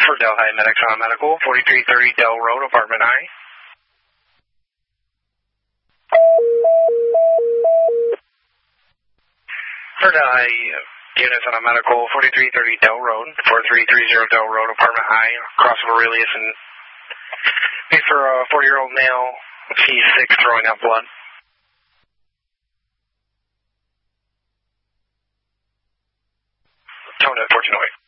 for Delhi Medics on Medical, 4330 Dell Road, Apartment I. For Delhi units on a medical, 4330 Dell Road, 4330 Dell Road, Apartment I, across of Aurelius, and for a 40-year-old male, he's sick, throwing up blood. Tone at 1408.